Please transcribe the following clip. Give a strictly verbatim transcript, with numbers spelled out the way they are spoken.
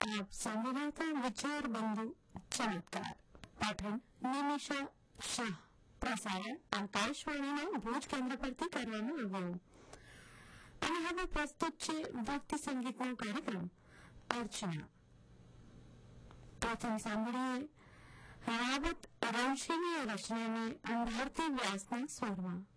આપ સાંભળતા વિચાર બંધુ ચમત્કાર. પાઠન નિમિષા શાહ. પ્રસારણ આકાશવાણીના ભુજ કેન્દ્ર પરથી કરવામાં આવ્યું. અને હવે પ્રસ્તુત છે ભક્તિ સંગીતનો કાર્યક્રમ અર્ચના. પ્રથમ સાંભળીએ રાવત રણશીની રચનાને અંધારતી વ્યાસના સ્વરમાં.